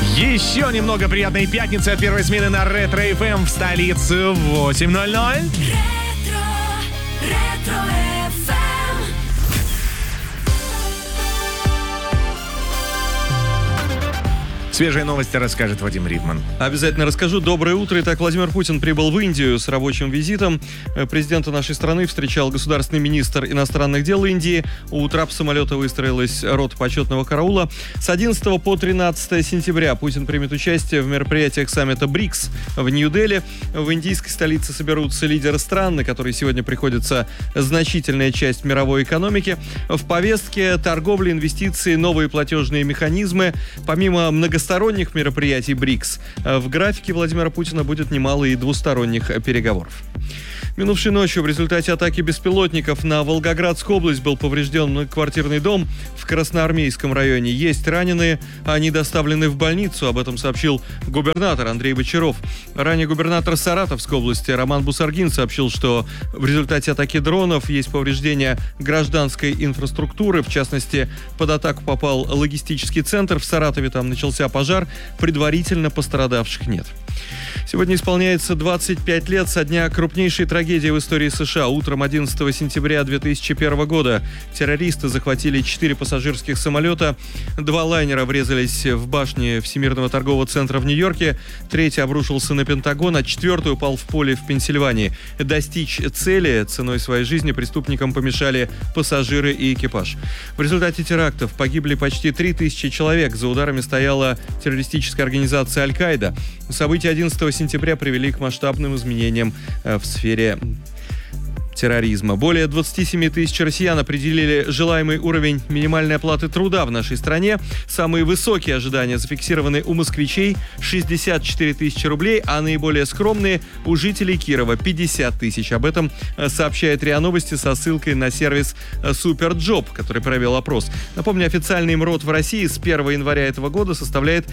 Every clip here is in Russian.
Еще немного приятной пятницы от первой смены на Ретро-ФМ в столице 8:00. Свежие новости расскажет Вадим Рифман. Обязательно расскажу. Доброе утро. Итак, Владимир Путин прибыл в Индию с рабочим визитом. Президента нашей страны встречал государственный министр иностранных дел Индии. У трап самолета выстроилась рота почетного караула. С 11 по 13 сентября Путин примет участие в мероприятиях саммита БРИКС в Нью-Дели. В индийской столице соберутся лидеры стран, на которые сегодня приходится значительная часть мировой экономики. В повестке торговля, инвестиции, новые платежные механизмы. Помимо многосторонних мероприятий БРИКС, в графике Владимира Путина будет немало и двусторонних переговоров. Минувшей ночью в результате атаки беспилотников на Волгоградскую область был поврежден многоквартирный дом в Красноармейском районе. Есть раненые, они доставлены в больницу. Об этом сообщил губернатор Андрей Бочаров. Ранее губернатор Саратовской области Роман Бусаргин сообщил, что в результате атаки дронов есть повреждения гражданской инфраструктуры. В частности, под атаку попал логистический центр в Саратове. Там начался пожар. Предварительно пострадавших нет. Сегодня исполняется 25 лет со дня крупнейшей трагедии в истории США. Утром 11 сентября 2001 года террористы захватили 4 пассажирских самолета. 2 лайнера врезались в башни Всемирного торгового центра в Нью-Йорке. 3-й обрушился на Пентагон, а 4-й упал в поле в Пенсильвании. Достичь цели ценой своей жизни преступникам помешали пассажиры и экипаж. В результате терактов погибли почти 3000 человек. За ударами стояла террористическая организация Аль-Каида. События 11 сентября привели к масштабным изменениям в сфере терроризма. Более 27 тысяч россиян определили желаемый уровень минимальной оплаты труда в нашей стране. Самые высокие ожидания зафиксированы у москвичей – 64 тысячи рублей, а наиболее скромные – у жителей Кирова – 50 тысяч. Об этом сообщает РИА Новости со ссылкой на сервис Суперджоп, который провел опрос. Напомню, официальный МРОТ в России с 1 января этого года составляет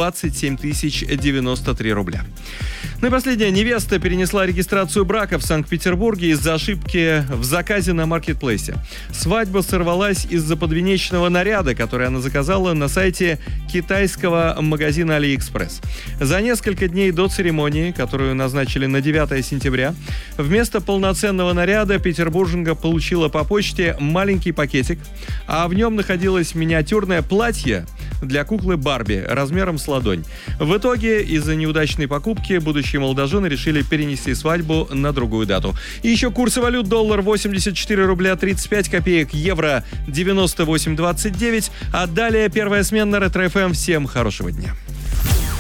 27 тысяч 93 рубля. Ну и последняя. Невеста перенесла регистрацию брака в Санкт-Петербурге из-за ошибки в заказе на маркетплейсе. Свадьба сорвалась из-за подвенечного наряда, который она заказала на сайте китайского магазина AliExpress. За несколько дней до церемонии, которую назначили на 9 сентября, вместо полноценного наряда петербурженка получила по почте маленький пакетик, а в нем находилось миниатюрное платье для куклы Барби размером с ладонь. В итоге из-за неудачной покупки будущие молодожены решили перенести свадьбу на другую дату. И еще курсы валют: доллар 84 рубля 35 копеек, евро 98,29. А далее первая смена Ретро-ФМ. Всем хорошего дня.